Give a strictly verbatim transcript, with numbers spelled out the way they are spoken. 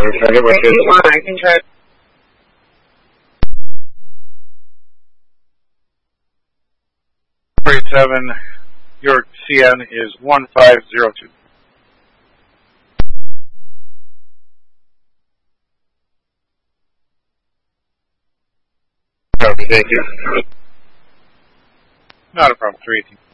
target, what's your... One, I can try. Three seven, your C N is one five zero two. Okay, thank you. Not a problem, three eighteen.